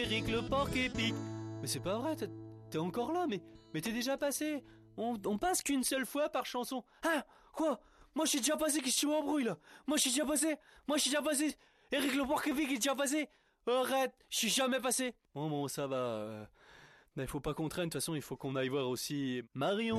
Eric le porc épique. Mais c'est pas vrai, t'es encore là, mais t'es déjà passé. On passe qu'une seule fois par chanson. Ah, quoi? Moi je suis déjà passé, qu'est-ce que tu m'embrouilles là? Moi je suis déjà passé. Eric le porc épique est déjà passé. Arrête, je suis jamais passé. Bon, ça va. Il faut pas qu'on traîne, de toute façon il faut qu'on aille voir aussi Marion.